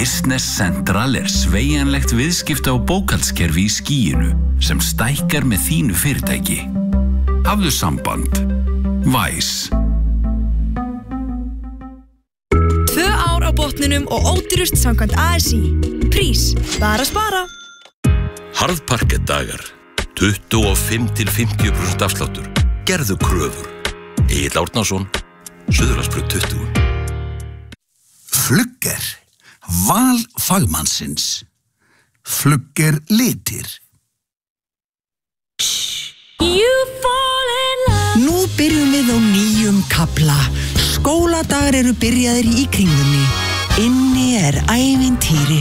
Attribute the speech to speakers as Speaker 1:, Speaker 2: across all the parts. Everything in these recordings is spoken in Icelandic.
Speaker 1: Business Central sveigjanlegt viðskipta- og bókhaldskerfi í skýinu sem stækkar með þínu fyrirtæki. Hafðu samband. Væs.
Speaker 2: 2 ár á botninum og ódýrust samkvæmt ASI. Prís, bara spara.
Speaker 3: Harðparkettdagar. 25-50% afsláttur. Gerðu kröfur. Egill Árnason, Suðurlandsbraut 20.
Speaker 4: Flugger. Val fagmannsins. Flugger litir.
Speaker 5: Nú byrjum við á nýjum kafla. Skóladagar eru byrjaðir í kringlunni. Inni ævintýri.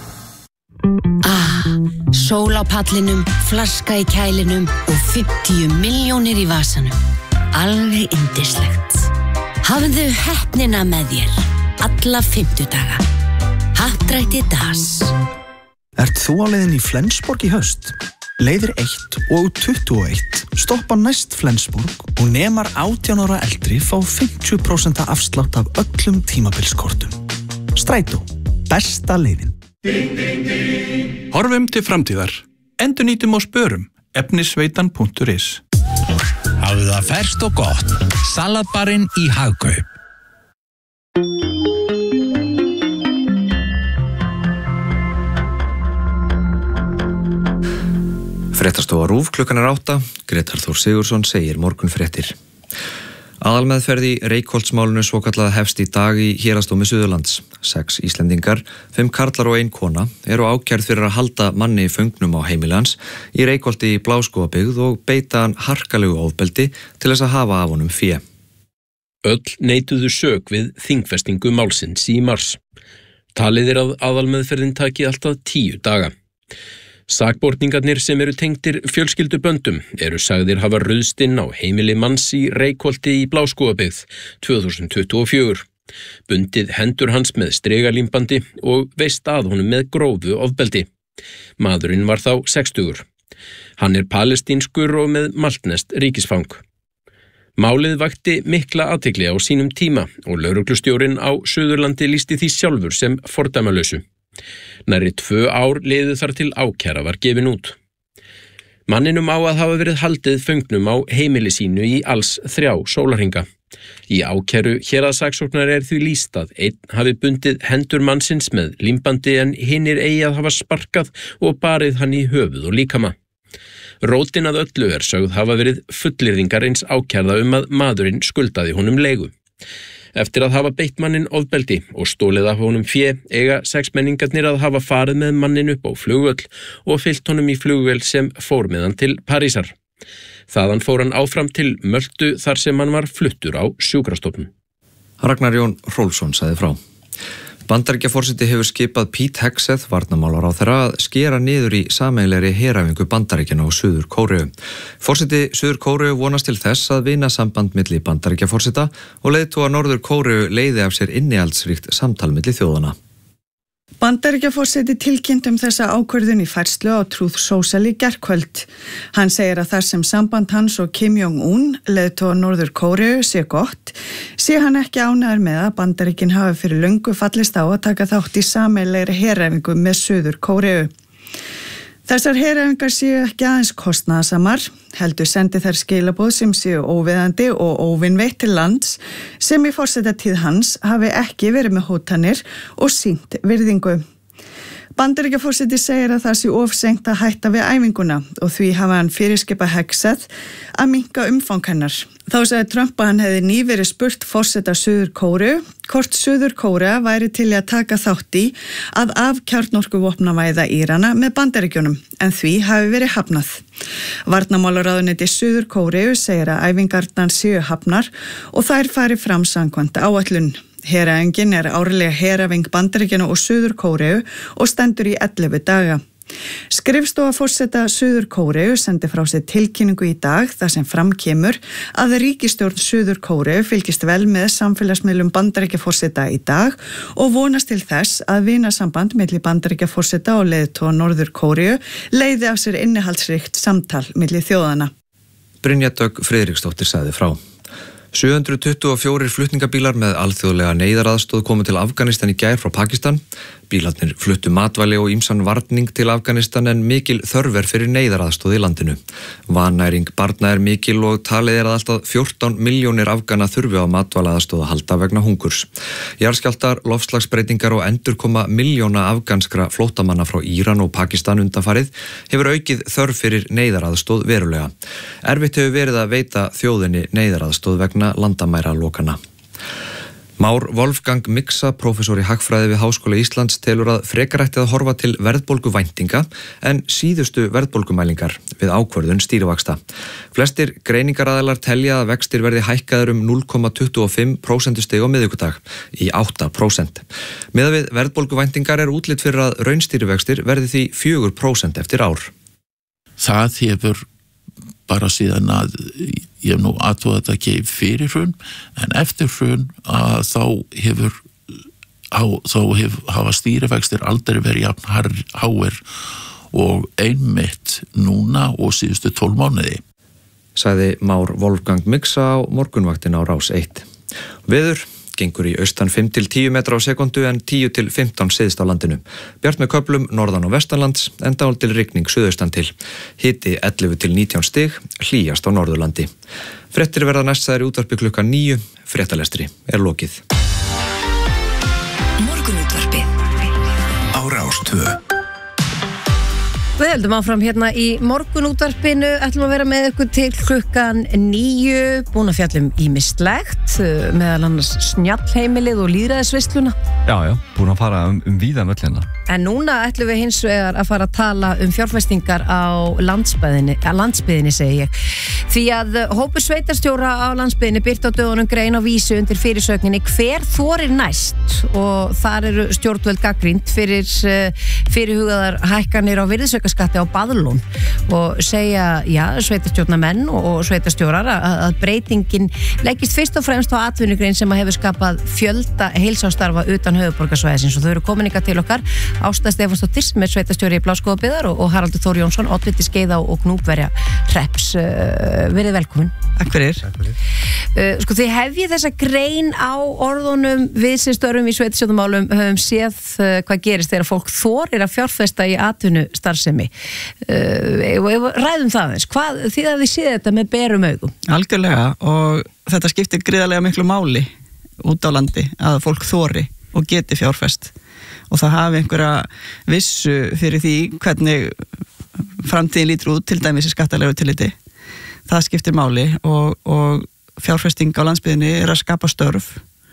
Speaker 6: Sól á pallinum, flaska í kælinum og 50 milljónir í vasanum. Alveg yndislegt. Hafðu heppnina með þér. Alla 50 daga. Happdrætti Das.
Speaker 7: Ert þú á leiðin í Flensborg í haust? Leiðir 1 og 21 stoppa næst Flensborg og nemar 18 ára eldri fá 50% afslátt af öllum tímabilskortum. Strætó. Besta leiðin.
Speaker 8: Horfum til framtíðar. Endurnýtum og spörum. Efnisveitan.is.
Speaker 9: Hafðu það ferskt og gott. Salatbarinn í Hagkaup.
Speaker 10: Fréttastofa RÚV klukkan 8. Grétar Þór Sigurðsson segir morgunfréttir. Aðalmeðferð í Reykholtsmálinu svokallaða hefst í dag í Héraðsdómi Suðurlands. 6 Íslendingar, 5 karlar og 1 kona eru ákærð fyrir að halda manni föngnum á heimili hans í Reykholti í Bláskógabyggð og beita hann harkalegu ofbeldi til þess að hafa af honum fé.
Speaker 11: Öll neituðu sök við þingfestingu málsins í mars. Talið að aðalmeðferðin taki alltaf 10 daga. Sakborningarnir sem eru tengdir fjölskylduböndum eru sagðir hafa ruðst inn á heimili manns í Reykholti í Bláskógabyggð 2024. Bundið hendur hans með strigalímbandi og veist að honum með grófu ofbeldi. Maðurinn var þá 60. Hann er palestínskur og með maltneskt ríkisfang. Málið vakti mikla athygli á sínum tíma og lögreglustjórinn á Suðurlandi lýsti því sjálfur sem fordæmalausu. Nærri 2 ár liðu þar til ákæra var gefin út. Manninum á að hafa verið haldið föngnum á heimili sínu í alls 3 sólarhringa. Í ákæru héraðssaksóknara því lýst að einn hafi bundið hendur mannsins með límbandi en hinir eigi að hafa sparkað og barið hann í höfuð og líkama. Rótin að öllu sögð hafa verið fullyrðingar eins ákærða að maðurinn skuldaði honum leigu. Eftir að hafa beitt mannin ofbeldi og stólið af honum fé eiga 6 menningarnir að hafa farið með mannin upp á flugvöll og fylgt honum í flugvél sem fór með hann til Parísar. Þaðan fór hann áfram til Möltu þar sem hann var fluttur á sjúkrastofnun.
Speaker 10: Ragnar Jón Hrólfsson sagði frá. Bandaríkjaforseti hefur skipað Pete Hegseth, varnarmálaráðherra, að skera niður í sameiginlegri heræfingu Bandaríkjanna og Suður Kóreu. Forseti Suður Kóreu vonast til þess að vinasamband milli Bandaríkjaforseta og leiðtoga Norður Kóreu leiði af sér innihaldsríkt samtal milli þjóðanna.
Speaker 12: Bandaríkjaforseti tilkynnt þessa ákvörðun í færslu á Truth Social í gærkvöld. Hann segir að þar sem samband hans og Kim Jong-un, leiðtoga Norður Kóreu, sé gott, sé hann ekki ánægður með að Bandaríkin hafi fyrir löngu fallist á að taka þátt í sameiginlegri heræfingu með Suður Kóreu. Þessar heræfingar séu ekki aðeins kostnaðarsamar, heldur sendi þær skilaboð sem séu óviðandi og óvinveitt til lands sem í forsetatíð hans hafi ekki verið með hótanir og sýnt virðingu. Bandaríkjaforseti segir að það sé of seint að hætta við æfinguna og því hafa hann fyrirskipað Hegseth að minnka umfang hennar. Þá sagði Trump að hann hefði nýverið spurt forseta Suður Kóreu hvort Suður Kórea væri til að taka þátt í að kjarnorkuvopnavæða Írana með Bandaríkjunum, en því hafi verið hafnað. Varnarmálaráðuneyti Suður Kóreu segir að æfingarnar séu hafnar og þær fari fram samkvæmt áætlun. Heræfingin árlega heræfing Bandaríkjanna og Suður Kóreu og stendur í 11 daga. Skrifstofa forseta Suður Kóreu sendi frá sér tilkynningu í dag þar sem fram kemur að ríkisstjórn Suður Kóreu fylgist vel með samfélagsmiðlum Bandaríkjaforseta í dag og vonast til þess að vinasamband milli Bandaríkjaforseta og leiðtoga Norður Kóreu leiði af sér innihaldsríkt samtal milli þjóðanna.
Speaker 10: Brynja Dögg Friðriksdóttir sagði frá. 724 flutningabílar með alþjóðlega neyðaraðstoð komu til Afganistan í gær frá Pakistan. Bílarnir fluttu matvæli og ýmsan varning til Afganistan en mikil þörf fyrir neyðaraðstoð í landinu. Vannæring barna mikil og talið að alltaf 14 milljónir Afgana þurfi á matvælaaðstoð að halda vegna hungurs. Jarðskjálftar, loftslagsbreytingar og endurkoma milljóna afganskra flóttamanna frá Íran og Pakistan undanfarið hefur aukið þörf fyrir neyðaraðstoð verulega. Erfitt hefur verið að veita þjóðinni neyðaraðstoð vegna landamæralokana. Már Wolfgang Mixa, prófessor í hagfræði við Háskóla Íslands, telur að frekar ætti að horfa til verðbólguvæntinga en síðustu verðbólgumælingar við ákvörðun stýrivaxta. Flestir greiningaraðilar telja að vextir verði hækkaður 0,25% stig á miðvikudag í 8%. Miðað við verðbólguvæntingar útlit fyrir að raunstýrivextir verði því 4% eftir ár.
Speaker 13: Það hefur bara síðan að ég nú aðtóða þetta ekki fyrir hrun, en eftir hrun að hafa stýrivextir aldrei verið jafn háir og einmitt núna og síðustu 12 mánuði.
Speaker 10: Sagði Már Wolfgang Mixa á morgunvaktin á Rás 1. Veður gengur í austan 5-10 metra á sekundu en 10-15 syðst á landinu. Bjart með köflum norðan og vestanlands en dálítil rigning suðaustan til. Hiti 11-19 stig, hlýjast á Norðurlandi. Fréttir verða næstsæðir í útvarpi klukkan 9, fréttalestri lokið.
Speaker 4: Morgunútvarpið á Rás 2.
Speaker 14: Við heldum áfram hérna í morgunútvarpinu, ætlum að vera með ykkur til klukkan 9, búin að fjallum ýmislegt, meðal annars snjallheimilið og lýðræðisveisluna.
Speaker 15: Já, búin að fara víðan öll hérna.
Speaker 14: En núna ætlum við hins vegar að fara að tala fjárfestingar á landsbyðinni segi ég. Því að hópur sveitarstjóra á landsbyðinni birt á dögunum grein á Vísi undir fyrirsögninni Hver þorir næst? Og þar eru stjórnvöld gagnrýnd fyrir fyrirhugaðar hækkanir á virðisaukaskatti á Baðlón og segja, sveitarstjórnarmenn og sveitarstjórar að breytingin leggist fyrst og fremst á atvinnugrein sem hefur skapað fjölda heilsástarfa utan höfuðborgarsvæðisins og þau eru komin ykkar til okkar Ásta Stefánsdóttir sem sveitarstjóri í Bláskógabyggðar og Haraldur Þór Jónsson, oddviti Skeiða og Gnúpverja hreps. Verið velkomin.
Speaker 16: Takk fyrir.
Speaker 14: Sko þið hefjið þessa grein á orðunum við sem störum í sveitarstjórnarmálum höfum séð hvað gerist þegar fólk þorir að fjárfesta í atvinnustarfsemi. Ræðum það eins. Hvað þið að þið séð þetta með berum augum?
Speaker 16: Algjörlega og þetta skiptir gríðarlega miklu máli út á landi að fólk þori og geti fjárfest og það hafi einhverja vissu fyrir því hvernig framtíðin lítur út til dæmis í skattalegu tilliti. Það skiptir máli og fjárfesting á landsbyggðinni að skapa störf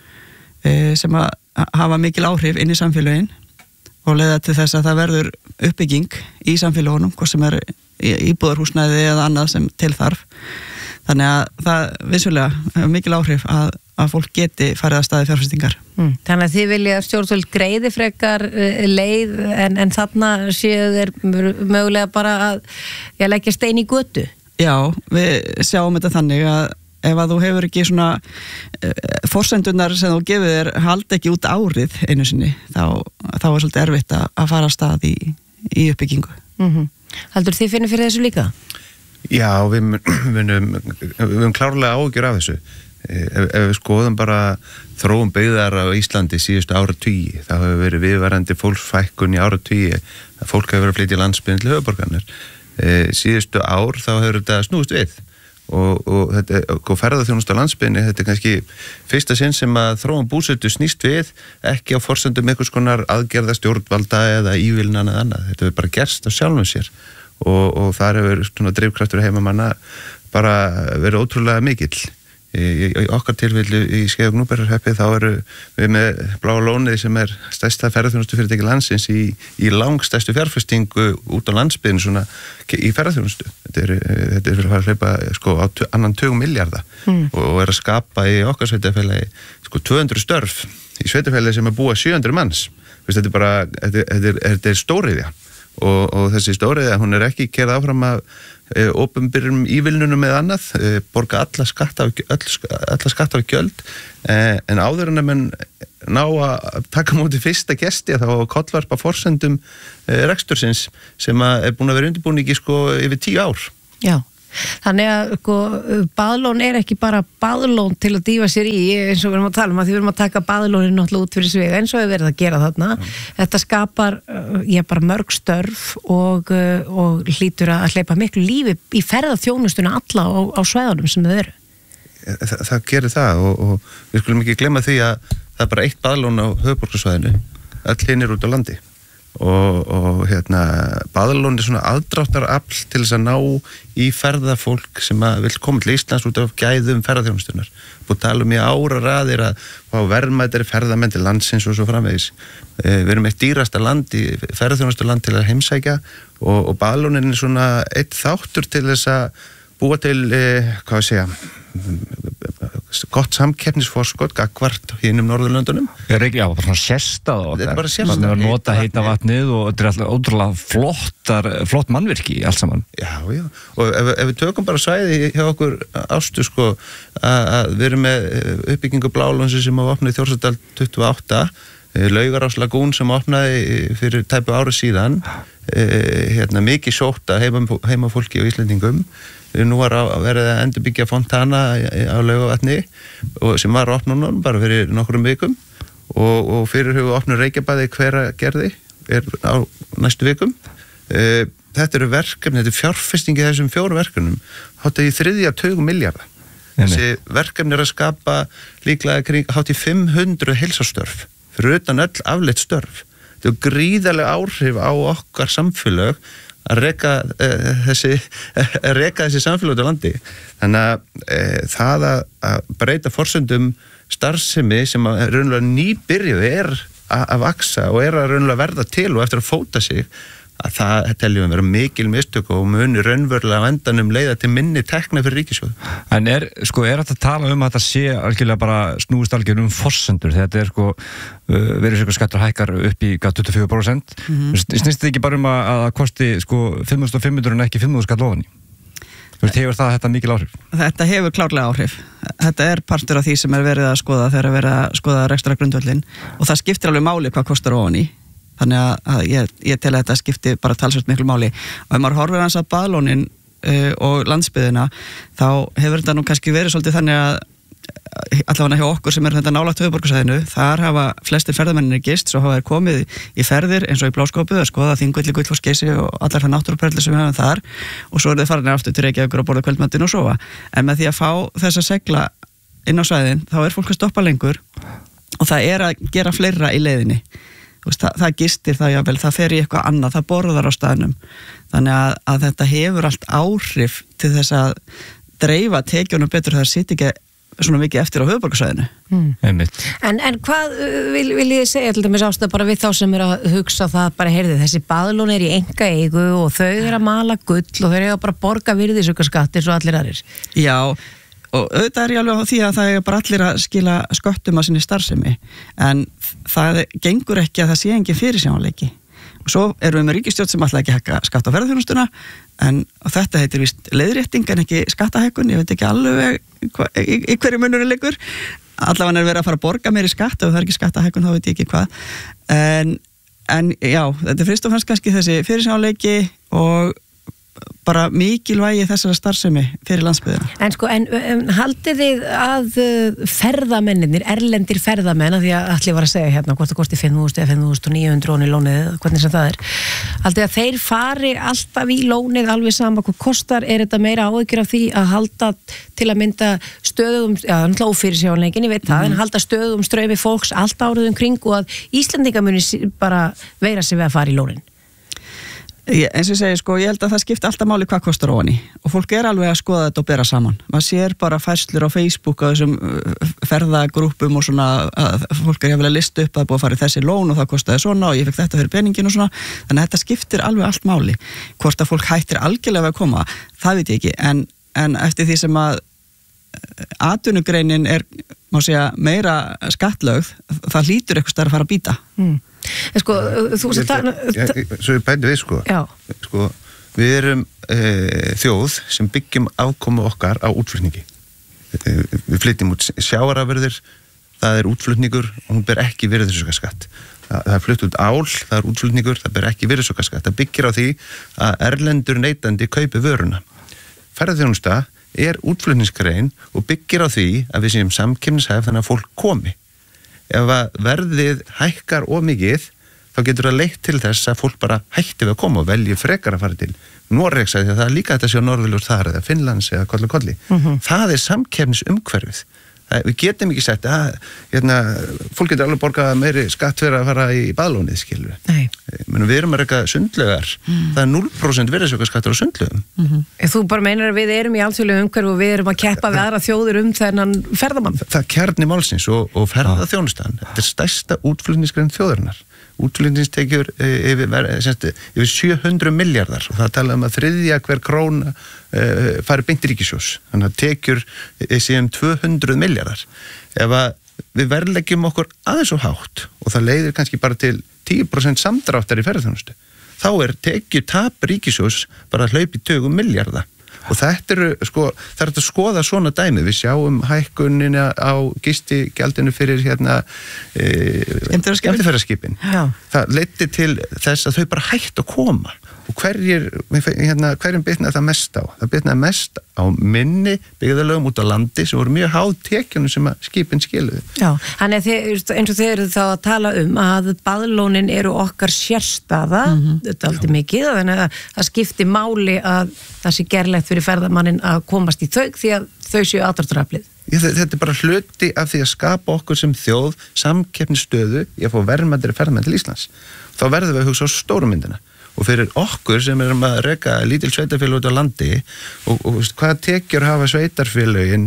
Speaker 16: sem að hafa mikil áhrif inn í samfélögin og leiða til þess að það verður uppbygging í samfélögunum, hvort sem íbúðarhúsnæði eða annað sem til þarf. Þannig að það vissulega hefur mikil áhrif að fólk geti farið að staði fjárfestingar.
Speaker 14: Þannig að þið vilja stjórnvöld greiði frekar leið en þarna séu þeir mögulega bara að leggja stein í götu?
Speaker 16: Já, við sjáum þetta þannig að ef að þú hefur ekki svona forsendunar sem þú gefið þér halda ekki út árið einu sinni þá er svolítið erfitt að fara að stað í uppbyggingu.
Speaker 14: Haldur þið finnir fyrir þessu líka?
Speaker 17: Já, við höfum klárlega áhyggjur af þessu. Ef við skoðum bara þróun byggðar á Íslandi síðustu áratugi, þá hefur verið viðvarandi fólksfækkun í áratugi, að fólk hefur verið að flytja landsbyggðin til höfuðborgarinnar. Síðustu ár þá hefur þetta snúist við og þetta ferðaþjónustu á landsbyggðinni, þetta er kannski fyrsta sinn sem að þróun búsetu snýst við, ekki á forsendum einhvers konar aðgerða stjórnvalda eða ívilnan eða annað. Þetta hefur bara gerst á sjálfum sér og þar hefur svona drifkraftur heimamanna bara verið ótrúlega mikill. Í okkar tilfellu í Skeiða og Gnúpverjahreppi þá eru við með Bláa lónið sem er stærsta ferðaþjónustu fyrirtæki landsins í langstærstu fjárfestingu út á landsbyggðinni svona í ferðaþjónustu. Þetta er fyrir að hlaupa á 2 milljarða og er að skapa í okkar sveitarfélagi 200 störf í sveitarfélagi sem er búa 700 manns. Þetta er stóriðja og þessi stóriðja hún er ekki keyrð áfram af opinberum ívilnunum eða annað, borga alla skatta og gjöld en áður en að menn ná að taka móti fyrsta gesti þá kollvarpa forsendum rekstursins sem er búin að vera undirbúningi yfir 10 ár.
Speaker 14: Já, Þannig að baðlón er ekki bara baðlón til að dýfa sér í eins og við erum að tala að því við erum að taka baðlónin náttúrulega út fyrir svig eins og við verðum að gera þarna. Þetta skapar bara mörg störf og hlýtur að hleypa miklu lífi í ferðaþjónustuna alla á svæðunum sem þau eru.
Speaker 17: Það gerir það og við skulum ekki glemma því að það er bara eitt baðlón á höfuðborgarsvæðinu, öll hinir út á landi og baðlón er svona aðdráttarafl til þess að ná í ferðafólk sem vil koma til Íslands út af gæðum ferðaþjónustunar. Búið tala í áraraðir að fá verðmætari ferðamenn til landsins og svo framvegis. Við erum eitt dýrasta land í ferðaþjónustuland til að heimsækja og baðlónin er svona eitt þáttur til þess að búa til, gott samkeppnisforskot gagvart hinum Norðurlöndunum.
Speaker 15: Já, bara svona sérstað og
Speaker 17: þetta er bara sérstað.
Speaker 15: Það er að nota heita vatnið og þetta er alltaf ótrúlega flott mannvirki allt saman.
Speaker 17: Já, og ef við tökum bara svæði hjá okkur Ástu að við erum með uppbyggingu Blálónsi sem var opnað í Þjórsárdal 28, Laugarás lagún sem opnaði fyrir tæpu ári síðan, mikið sótt að heimafólki og Íslendingum. Nú var að verið að endurbyggja fontana á Laugavatni sem var opnun bara fyrir nokkrum vikum og fyrirhuga opnun Reykjabaði Hveragerði á næstu vikum. Þetta eru verkefni, þetta er fjárfesting í þessum 4 verkefnum, hátt í 3 milljarða. Þessi verkefni að skapa líklega hátt í 500 heilsastörf fyrir utan öll afleitt störf. Þetta er gríðarleg áhrif á okkar samfélög að reka þessi samfélag út á landi. Þannig að það að breyta forsendum starfsemi sem að raunlega nýbyrjuð að vaksa og að raunlega verða til og eftir að fóta sig, að það teljum að vera mikil mistök og muni raunverulega á endanum leiða til minni tekna fyrir ríkissjóð.
Speaker 15: En þetta að tala að þetta sé algjörlega bara snúist algjörlega forsendur, þetta verið skattur hækkar upp í 24%. Snýst þetta ekki bara að kosti 5.500 en ekki 5.000 skall ofan í? Hefur þetta mikil áhrif?
Speaker 16: Þetta hefur klárlega áhrif. Þetta er partur af því sem verið að skoða þegar verið að skoða rekstrargrundvöllin og það skiptir alveg máli hvað kostar ofan í. Þannig að ég tel að þetta skipti bara talsvert miklu máli. Og ef maður horfir hans að baðlónin og landsbyðina, þá hefur þetta nú kannski verið svolítið þannig að allavega hjá okkur sem þetta nálægt höfuðborgarsvæðinu, þar hafa flestir ferðamennir gist, svo hafa þeir komið í ferðir eins og í Bláskópu að skoða Þingvelli, Gullfoss-Geysi og allar það náttúruperlur sem við höfum þar og svo þeir farinir aftur til Reykjavíkur og borða kvöldmatinn og sofa. En með því að fá þessa segla inn á svæðin, þá fólk að stoppa lengur og það að gera fleira í leiðinni. Það gistir það fer í eitthvað annað, það borðar á staðnum. Þannig að þetta hefur allt áhrif til þess að dreifa tekjunum betur, það sittir ekki svona mikið eftir á höfuðborgarsvæðinu.
Speaker 14: En hvað vil ég segja til dæmis Ásta bara við þá sem að hugsa það bara þessi baðlón í einkaeigu og þau að mala gull og þau að bara borga virðisaukaskatt eins og allir aðrir? Já, og auðvitað ég alveg á því að það bara allir að skila sköttum að sinni starfsemi, en það gengur ekki að það sé engin fyrirsjáanleiki. Og svo erum við með ríkisstjórn sem alltaf ekki hækka skatt á ferðaþjónustuna, en þetta heitir víst leiðrétting en ekki skattahækkun, ég veit ekki alveg í hverju munurinn liggur. Allavega verið að fara að borga meiri skatt, ef það ekki skattahækkun þá veit ég ekki hvað. En já, þetta fyrst og fremst kannski þessi fyrirsjáanleiki og bara mikilvægi þessara starfsemi fyrir landsbyggðina. En haldið þið að ferðamennir, erlendir ferðamenn, því að allir var að segja hvort það kosti 5.000 eða 5.900 í lónið, hvernig sem það haldið að þeir fari alltaf í lónið alveg sama hvað kostar, þetta meira áhyggjur af því að halda til að mynda stöðugum, náttúrulega ófyrirsjáanleikin, ég veit það, en halda stöðugum straumi fólks allt árið kring og að Íslendingar muni bara veira sig við að fara í lónin?
Speaker 16: Eins og ég segi, ég held að það skipti alltaf máli hvað kostar ofan í og fólk alveg að skoða þetta og bera saman. Maður sér bara færslur á Facebook á þessum ferðagrúppum og svona að fólk jafnvel að lista upp að það er búið að fara í þessi lón og það kostaði svona og ég fekk þetta fyrir peningin og svona. Þannig að þetta skiptir alveg allt máli. Hvort að fólk hættir algjörlega að koma, það veit ég ekki, en eftir því sem að atvinnugreinin má segja, meira skattlögð, það hlýtur eitthvað stærra að fara að býta.
Speaker 17: Svo ég bæti við við erum þjóð sem byggjum afkomu okkar á útflutningi. Við flytjum út sjávarafurðir, það er útflutningur og hún ber ekki virðisaukaskatt. Það er flutt út ál, það er útflutningur, það ber ekki virðisaukaskatt. Það byggir á því að erlendur neytandi kaupi vöruna. ferðarþjónusta útflutningsgrein og byggir á því að við séum samkeppnishæf þannig að fólk komi. Ef að verðið hækkar of mikið, þá getur það leitt til þess að fólk bara hætti við að koma og velji frekar að fara til Noregs, því að það líka þetta sé á Norðurljós þar eða Finnlands eða kolli. Það samkeppnisumhverfið. Við getum ekki sett að fólk getur alveg borgað meiri skatt fyrir að fara í baðlónið, skilur við erum að reka sundlaugar það 0% virðisaukaskattur á sundlaugum.
Speaker 14: Þú bara meinar að við erum í alþjóðlegu umhverfi og við erum að keppa við aðra þjóðir þennan ferðamann?
Speaker 17: Það kjarni málsins og ferðaþjónustan, þetta stærsta útflutningsgrein þjóðarinnar. Útflutningstekjur yfir 700 milljarðar og það tala að þriðja hver króna fari beint í ríkissjóðs, þannig að tekjur séum 200 milljarðar. Ef að við verðleggjum okkur aðeins og hátt og það leiðir kannski bara til 10% samdráttar í ferðarþjónustu, þá tekju tap ríkissjóðs bara að hlaupa í tugum milljarða. Og þetta það er að skoða svona dæmi. Við sjáum hækkunina á gistigjaldinu fyrir skemmtiferðaskipin. Það leiddi til þess að þau bara hættu að koma. Og hverjum bitnaði það mest á? Það bitnaði mest á minni byggðarlögum út á landi sem voru mjög háð tekjunum sem að skipin skiluðu.
Speaker 14: Já, þannig eins og þið eru þá að tala að baðlónin eru okkar sérstaða, þetta aldrei mikið, þannig að það skipti máli að það sé gerlegt fyrir ferðamannin að komast í þau því að þau séu aðdráttaraflið.
Speaker 17: Þetta bara hluti af því að skapa okkur sem þjóð samkeppnisstöðu í að fá verðmætari ferðamenn til Íslands. Þá verðum við að hugsa á stóru myndina. Og fyrir okkur sem erum að reka lítil sveitarfélög út á landi og hvaða tekjur hafa sveitarfélögin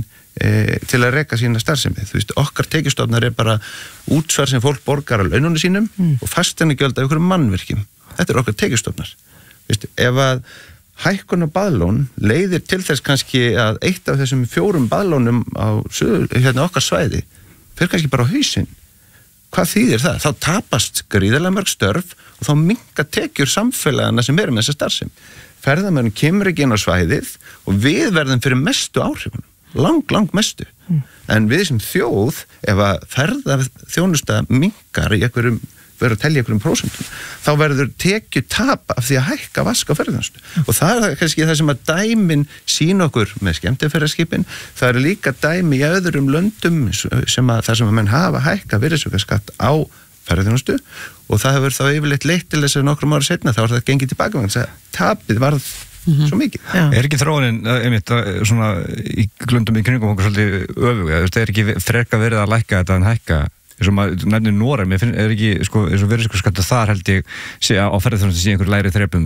Speaker 17: til að reka sína starfsemi. Okkar tekjustofnar bara útsvar sem fólk borgar á laununum sínum og fasteignagjöld af einhverjum mannvirkjum. Þetta okkar tekjustofnar. Ef að hækkun á baðlón leiðir til þess kannski að eitt af þessum 4 baðlónum á okkar svæði fer kannski bara á hausinn. Hvað þýðir það? Þá tapast gríðarlega mörg störf og þá minnka tekjur samfélagana sem með þessa starfsemi. Ferðamönnum kemur ekki inn á svæðið og við verðum fyrir mestu áhrifunum. Lang mestu. En við sem þjóð, ef að ferðaþjónusta minnkar í verður að telja einhverjum prósentum, þá verður tekju tap af því að hækka vask á ferðarþjónustu. Og það kannski það sem að dæmin sín okkur með skemmtiferðaskipin, það líka dæmi í öðrum löndum þar sem að menn hafa hækka virðisaukaskatt á ferðarþjónustu og það hefur þá yfirleitt leitt til þess að nokkrum ára setna þá það gengið tilbaka vegna þess að tapið varð svo mikið.
Speaker 15: Ekki þróunin einmitt svona í glundum í kringum okkur svolítið öfuga, ekki freka verið að lækka þetta en hækka? Eins og maður nefnir Noreg, mér ekki, eins og virðisaukaskattur þar held ég á ferðarþjónustu sé einhver lægri þrepum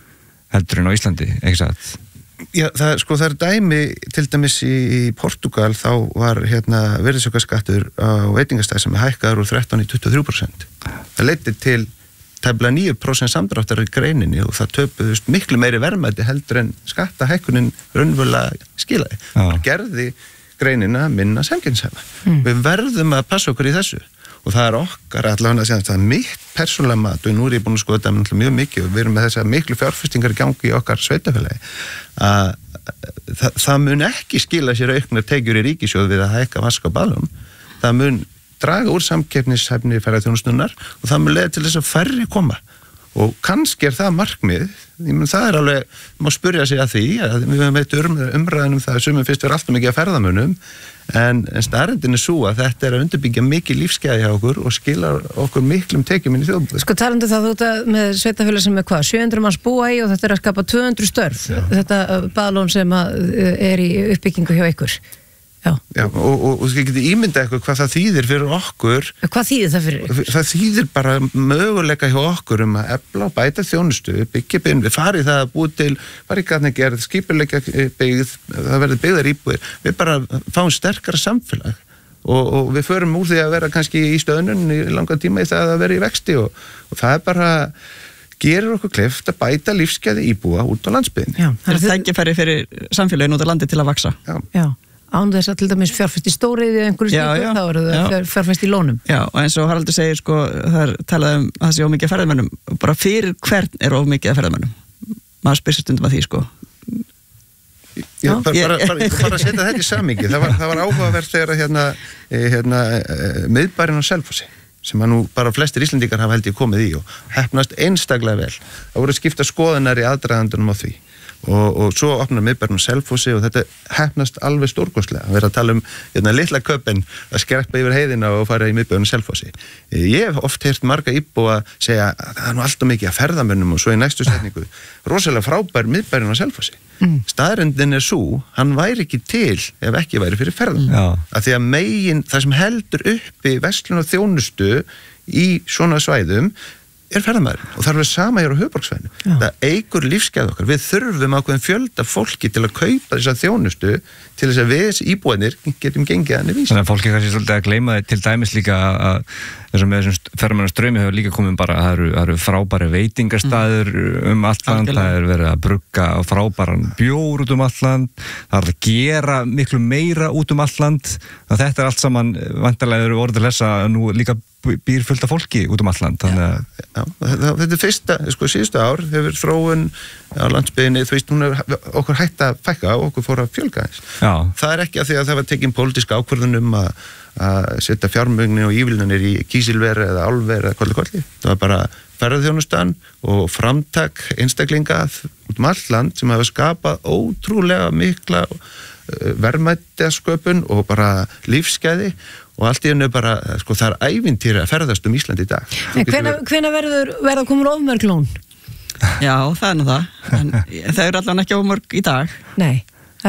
Speaker 15: heldur en á Íslandi, ekki satt?
Speaker 17: Já, það er dæmi, til dæmis í Portúgal þá var virðisaukaskattur á veitingastæði sem hækkaður úr 13% í 23%. Það leiddi til tæplega 9% samdráttar í greininni og það töpuðust miklu meiri verðmæti heldur en skattahækkunin raunverulega skilaði. Það gerði greinina minna samkeppnishæfa. Við verðum að passa okkur í þessu og það okkar allavega að segja það mitt persónulega mat og nú ég búin að skoða þetta mjög mikið og við erum með þessa miklu fjárfestingar í gangi í okkar sveitafélagi að það mun ekki skila sér auknar tekjur í ríkissjóð við að hækka vask á baðlón. Það mun draga úr samkeppnishæfni ferðarþjónustunnar og það mun leiða til þess að færri koma og kannski það markmið, það alveg, má spyrja sig að því að við höfum veit umræðinum það sumum fyrst verið alltaf mikið að ferðamönnum en staðreyndin svo að þetta að undirbyggja mikið lífsgæði hjá okkur og skila okkur miklum tekjum inn í þjóðbúið.
Speaker 14: Talandi það þú með sveitafélag sem 700 manns búa í og þetta að skapa 200 störf, þetta baðlón sem í uppbyggingu hjá ykkur.
Speaker 17: Já, og þið getur ímyndað eitthvað hvað það þýðir fyrir okkur.
Speaker 14: Hvað þýðir það fyrir ykkur?
Speaker 17: Það þýðir bara möguleika hjá okkur að efla og bæta þjónustu, byggja byggðin, við farið það að búið til barrikadnagerð, skipuleika byggð, það verður byggðar íbúðir, við bara fáum sterkara samfélag og við förum úr því að vera kannski í stöðnun í langa tíma í það að vera í vexti og það bara gerir okkur kleift að bæta lífsgæði íbúa út á landsbyggðinni.
Speaker 16: Já, það er tækifæri fyrir samfélagin út á landi til að vaksa.
Speaker 14: Já. Án þess að til dæmis fjárfest í stóriði eða einhverju slíku, þá eru það fjárfest í lónum. Já, og eins og Haraldur segir, það er talað að það sé ómikið ferðamönnum, bara fyrir hvern er ómikið ferðamönnum? Maður spyr sér stundum að því,
Speaker 17: Já, bara að setja þetta í samhengi, það var áhugavert þegar miðbærinn á Selfossi, sem að nú bara flestir Íslendingar hafa held ég komið í og heppnast einstaklega vel. Það voru skipta skoðunar í aðdragandunum á því. og svo opnar miðbærinn á Selfossi og þetta heppnast alveg stórkostlega. Við erum að tala litla köpinn að skreppa yfir heiðina og fara í miðbærinn á Selfossi. Ég hef oft heyrt marga íbúa að segja að það er nú alltaf mikið að ferðamönnum og svo í næstu setningu rosalega frábær miðbærinn á Selfossi. Staðreyndin sú, hann væri ekki til ef ekki væri fyrir ferðamenn. Af því að það sem heldur uppi verslun og þjónustu í svona svæðum ferðamaðurinn og það er sama hér á höfuðborgarsvæðinu. Það eykur lífsgæði okkar. Við þurfum ákveðin fjölda fólki til að kaupa þessa þjónustu til þess að við íbúarnir getum gengið hann í vísi.
Speaker 15: Þannig að fólki kannski svolítið að gleyma til dæmis líka að þessum með þessum ferðamannastraumi hefur líka komið bara að það eru frábæri veitingastæður allt land, það er verið að brugga frábæran bjór út allt land, það er að gera miklu meira út allt land, þetta er allt saman vantarlega eru orðið lesa nú líka býr fullt af fólki út allt land.
Speaker 17: Þetta er fyrsta, síðustu ár hefur þróun á landsbyggðinni, þú veist, okkur hætt að fækka og okkur fór að fjölga þess. Það er ekki að því að það var tekin pólitísk ákvörðun að setja fjármögnin og ívilnanir í kísilveri eða álveri eða kolli. Það var bara ferðarþjónustan og framtak einstaklinga út allt land sem hafa skapað ótrúlega mikla verðmætasköpun og bara lífsgæði og allt í hennu bara, það er ævintýri að ferðast Ísland í dag.
Speaker 14: Hvenær verða komin ofmörg lón?
Speaker 16: Já, það er nú það. En það eru allan ekki ofmörg í dag.
Speaker 14: Nei,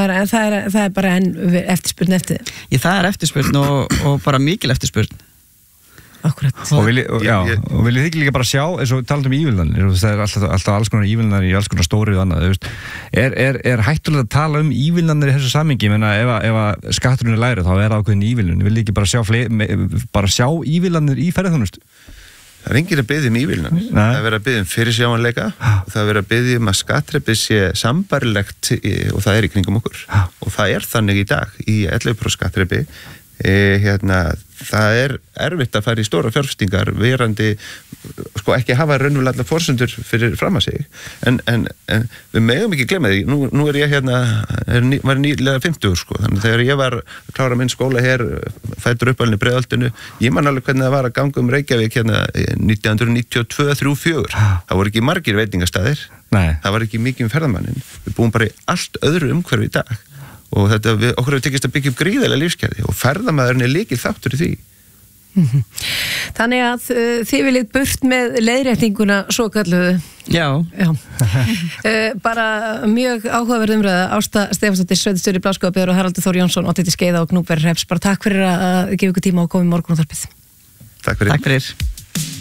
Speaker 14: það er bara eftirspurn eftir.
Speaker 16: Það er eftirspurn og bara mikil eftirspurn.
Speaker 14: Akkurat.
Speaker 15: Og viljið þið ekki líka bara sjá, eins og talað ívilnanir, það er alltaf alls konar ívilnanir í alls konar stóri og annað, er hættulegt að tala ívilnanir í þessu samhengi, ef að skatturinn er lægri þá er ákveðin ívilnun, viljið ekki bara sjá ívilnanir í ferðarþjónustu?
Speaker 17: Það er enginn að biðja ívilnanir, það er verið að biðja fyrirsjáanleika og það er verið að biðja að skattþrepið sé sambarilegt og það er í kringum okkur og það er þannig í dag í 11% skattþrepi. Það er erfitt að fara í stóra fjárfestingar verandi, ekki hafa raunverulega allar forsendur fyrir fram að sig en við megum ekki glemma því, nú er ég var nýlega 50, þannig þegar ég var að klára minn skóla hér, fæddur uppalinn í Breiðholtinu, ég man alveg hvernig það var að ganga Reykjavík 1992-34, það voru ekki margir veitingastæðir, það var ekki mikið ferðamannin, við búum bara í allt öðru umhverfi í dag og okkur hefur tekist að byggja upp gríðarlega lífsgæði og ferðamaðurinn er lykil þáttur í því.
Speaker 14: Þannig að þið viljið burt með leiðréttinguna svo kalluðu.
Speaker 16: Já.
Speaker 14: Bara mjög áhugaverð umræða. Ásta Stefánsdóttir, sveitarstjóri Bláskógabyggðar og Haraldur Þór Jónsson, oddviti Skeiða og Gnúpverjahrepps. Bara takk fyrir að gefa ykkur tíma og koma í Morgunútvarpið.
Speaker 17: Takk fyrir.